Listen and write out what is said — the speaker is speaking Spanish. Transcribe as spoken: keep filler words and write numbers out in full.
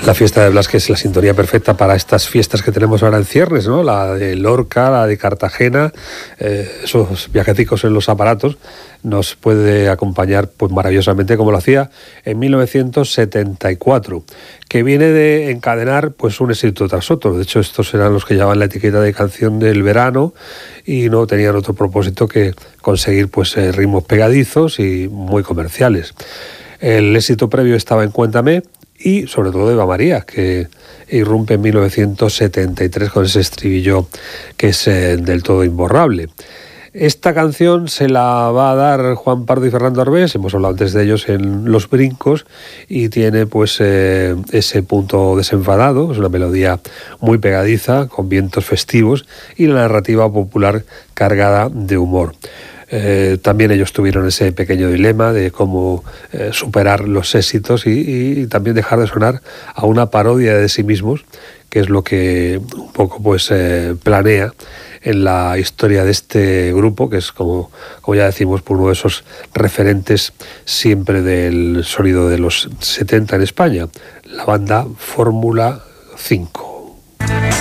La fiesta de Blas, que es la sintonía perfecta para estas fiestas que tenemos ahora en ciernes, ¿no? La de Lorca, la de Cartagena, eh, esos viajecicos en los aparatos, nos puede acompañar pues maravillosamente, como lo hacía en mil novecientos setenta y cuatro, que viene de encadenar pues un éxito tras otro. De hecho, estos eran los que llevaban la etiqueta de canción del verano y no tenían otro propósito que conseguir pues eh, ritmos pegadizos y muy comerciales. El éxito previo estaba en Cuéntame, y sobre todo Eva María, que irrumpe en mil novecientos setenta y tres con ese estribillo que es eh, del todo imborrable. Esta canción se la va a dar Juan Pardo y Fernando Arbés, hemos hablado antes de ellos en Los Brincos, y tiene pues eh, ese punto desenfadado, es una melodía muy pegadiza, con vientos festivos, y la narrativa popular cargada de humor. Eh, también ellos tuvieron ese pequeño dilema de cómo eh, superar los éxitos y, y también dejar de sonar a una parodia de sí mismos, que es lo que un poco pues eh, planea en la historia de este grupo, que es como, como ya decimos, por uno de esos referentes siempre del sonido de los setenta en España, la banda Fórmula cinco.